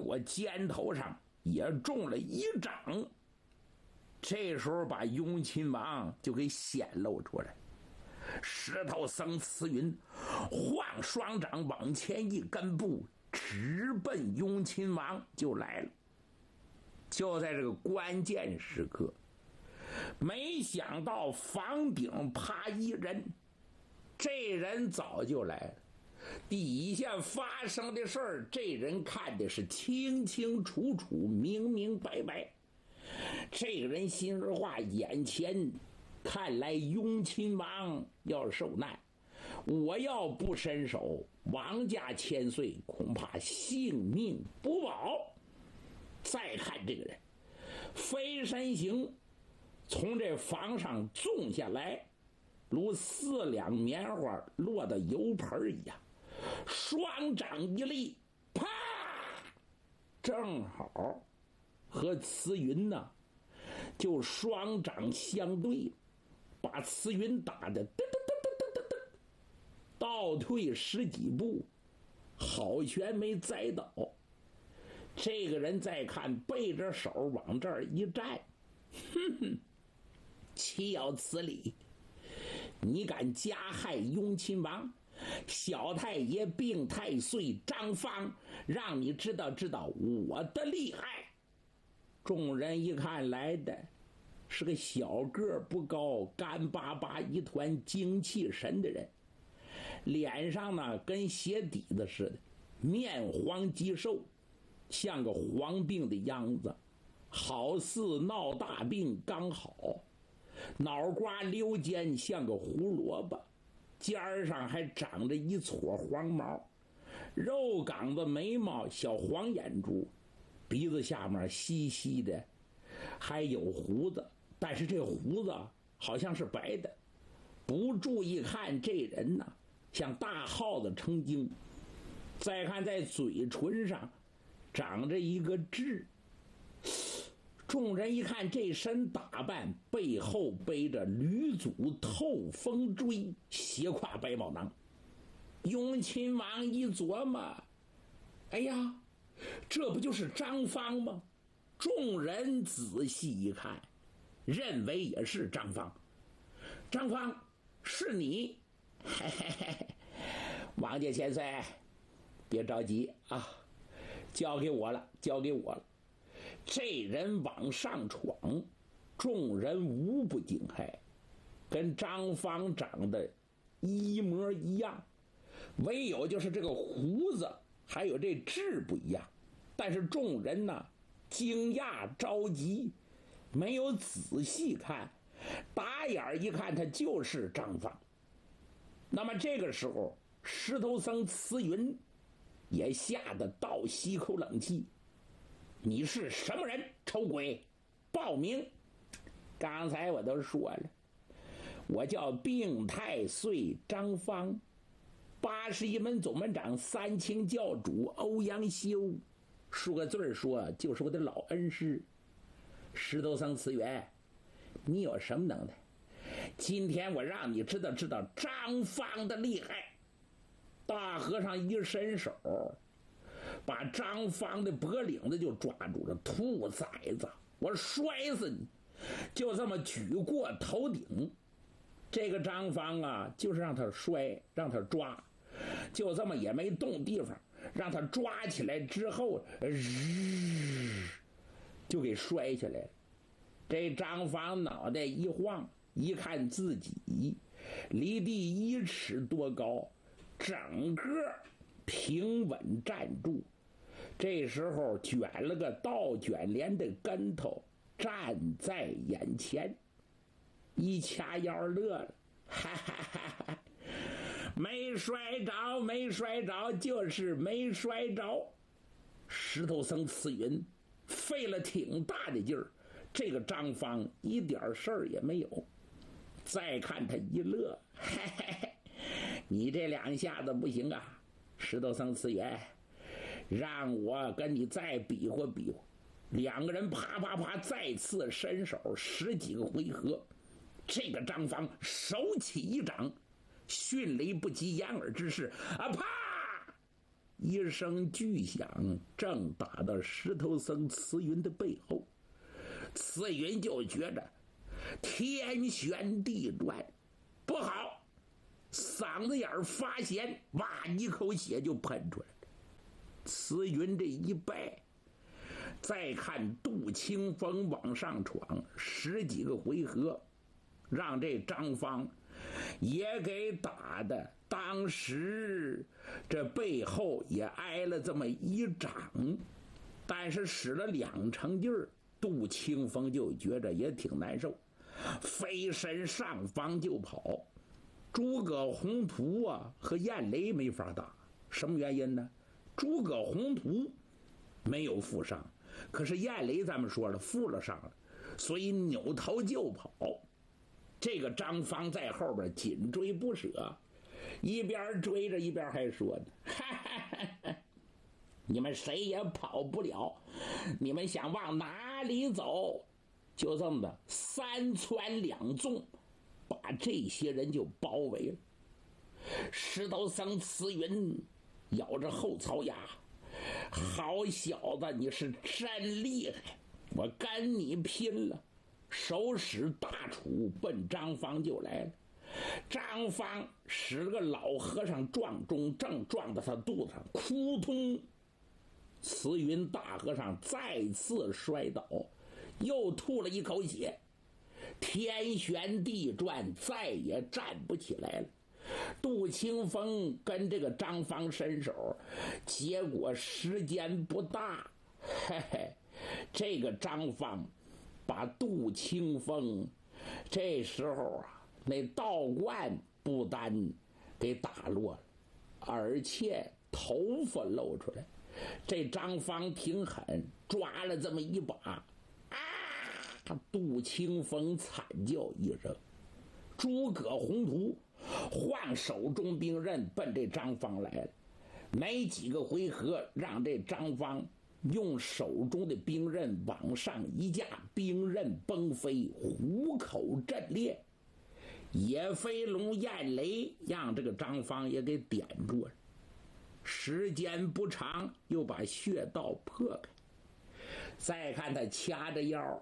果肩头上也中了一掌。这时候把雍亲王就给显露出来，石头僧慈云晃双掌往前一跟步，直奔雍亲王就来了。就在这个关键时刻，没想到房顶趴一人，这人早就来了。底下发生的事儿，这人看的是清清楚楚、明明白白。这个人心里话，眼前看来雍亲王要受难，我要不伸手，王家千岁恐怕性命不保。再看这个人飞身行，从这房上纵下来，如4两棉花落到油盆一样，双掌一立，啪，正好和慈云呢就双掌相对，把慈云打得噔噔噔噔噔噔噔倒退10几步，好悬没栽倒。这个人再看，背着手往这儿一站，哼哼，岂有此理！你敢加害雍亲王，小太爷病太岁张方，让你知道知道我的厉害。众人一看来的是个小个不高、干巴巴一团精气神的人，脸上呢跟鞋底子似的，面黄肌瘦，像个黄病的样子，好似闹大病刚好。脑瓜溜尖，像个胡萝卜，尖上还长着一撮黄毛，肉岗子眉毛，小黄眼珠，鼻子下面稀稀的还有胡子，但是这胡子好像是白的。不注意看，这人呢像大耗子成精。再看在嘴唇上长着一个痣。众人一看这身打扮，背后背着吕祖透风锥，斜挎白宝囊。雍亲王一琢磨，哎呀，这不就是张方吗？众人仔细一看，认为也是张方。张方，是你？嘿嘿嘿，王家千岁，别着急啊，交给我了，交给我了。这人往上闯，众人无不惊骇，跟张方长得一模一样，唯有就是这个胡子还有这痣不一样。但是众人呢惊讶着急，没有仔细看，打眼一看他就是张方。那么这个时候石头僧慈云也吓得倒吸口冷气，你是什么人？丑鬼，报名！刚才我都说了，我叫病太岁张方，81门总门长三清教主欧阳修，说个字说就是我的老恩师。石头僧慈源，你有什么能耐？今天我让你知道知道张方的厉害。大和尚一伸手，把张方的脖领子就抓住了，兔崽子，我摔死你！就这么举过头顶。这个张方啊，就是让他摔，让他抓，就这么也没动地方，让他抓起来之后，就给摔下来了。这张方脑袋一晃，一看自己离地1尺多高，整个平稳站住。这时候卷了个倒卷帘的跟头站在眼前，一掐腰乐了，哈哈哈哈，没摔着，没摔着，就是没摔着。石头僧慈云费了挺大的劲儿，这个张方一点事儿也没有。再看他一乐，嘿嘿嘿，你这2下子不行啊，石头僧慈源，让我跟你再比划比划。2个人啪啪啪再次伸手10几个回合。这个张方手起一掌，迅雷不及掩耳之势啊，啪！ 一声巨响，正打到石头僧慈云的背后。慈云就觉着天旋地转，不好，嗓子眼发咸，哇，一口血就喷出来了。慈云这一败，再看杜清风往上闯10几个回合，让这张方也给打的，当时这背后也挨了这么一掌，但是使了2成劲儿，杜清风就觉着也挺难受，飞身上方就跑。诸葛宏图啊和燕雷没法打，什么原因呢？诸葛宏图没有负伤，可是燕雷咱们说了负了伤了，所以扭头就跑。这个张方在后边紧追不舍，一边追着一边还说呢：“你们谁也跑不了，你们想往哪里走？”就这么的3窜2纵，把这些人就包围了。石头僧慈云咬着后槽牙：“好小子，你是真厉害，我跟你拼了！”手使大杵奔张方就来了。张方使了个老和尚撞钟，正撞到他肚子上，扑通！慈云大和尚再次摔倒，又吐了一口血，天旋地转，再也站不起来了。杜清风跟这个张方伸手，结果时间不大，嘿嘿，这个张方把杜清风这时候啊，那道观不单给打落了，而且头发露出来。这张方挺狠，抓了这么一把，杜清风惨叫一声。诸葛宏图晃手中兵刃奔这张方来了，没几个回合，让这张方用手中的兵刃往上一架，兵刃崩飞，虎口震裂。野飞龙燕雷让这个张方也给点住了，时间不长，又把穴道破开。再看他掐着腰，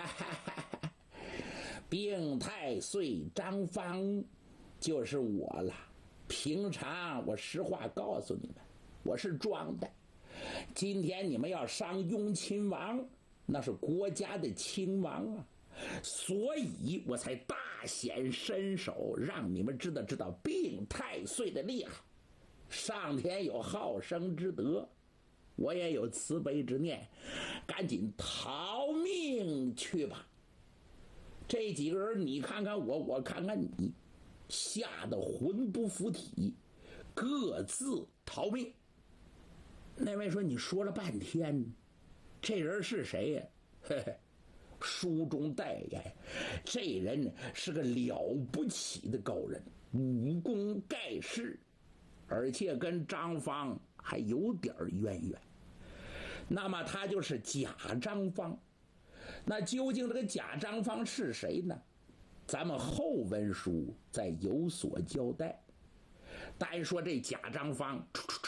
病太岁张方就是我了。平常我实话告诉你们，我是装的。今天你们要伤雍亲王，那是国家的亲王啊，所以我才大显身手，让你们知道病太岁的厉害。上天有好生之德，我也有慈悲之念，赶紧逃命去吧。这几个人你看看我，我看看你，吓得魂不附体，各自逃命。那位说：“你说了半天，这人是谁呀？”嘿嘿，书中代言，这人是个了不起的高人，武功盖世，而且跟张方还有点渊源。那么他就是贾张方。那究竟这个贾张方是谁呢？咱们后文书再有所交代。单说这贾张方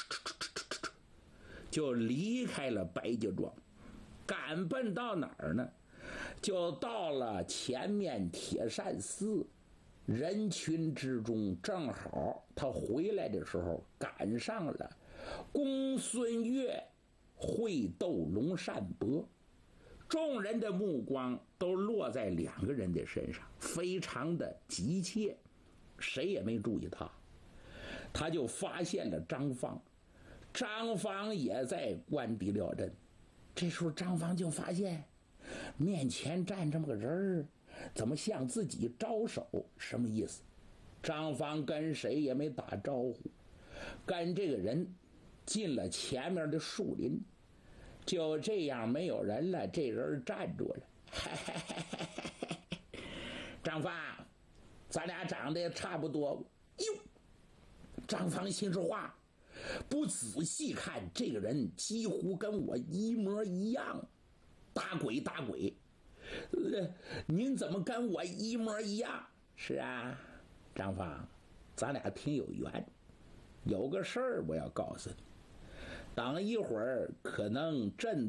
就离开了白家庄，赶奔到哪儿呢？就到了前面铁扇寺人群之中，正好他回来的时候赶上了公孙越会斗龙善伯。众人的目光都落在2个人的身上，非常的急切，谁也没注意他。他就发现了张方，张方也在关帝料阵。这时候张方就发现面前站这么个人，怎么向自己招手？什么意思？张方跟谁也没打招呼，跟这个人进了前面的树林。就这样没有人了，这人站住了。张方，咱俩长得也差不多。哟，张方心说话，不仔细看，这个人几乎跟我一模一样。打鬼，您怎么跟我一模一样？是啊，张方，咱俩挺有缘。有个事儿我要告诉你， 等一会儿可能朕